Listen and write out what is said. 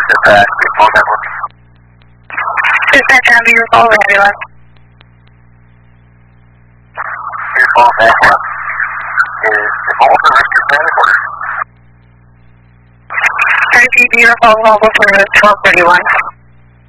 Dispatch, have your phone ready, left. Your phone back left. Is the phone for Mr. Bennett? Repeat your phone mobile for 1231.